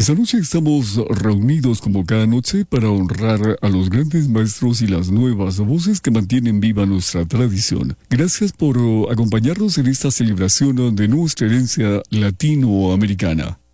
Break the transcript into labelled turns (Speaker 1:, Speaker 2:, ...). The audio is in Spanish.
Speaker 1: Esta noche estamos reunidos como cada noche para honrar a los grandes maestros y las nuevas voces que mantienen viva nuestra tradición. Gracias por acompañarnos en esta celebración de nuestra herencia latinoamericana.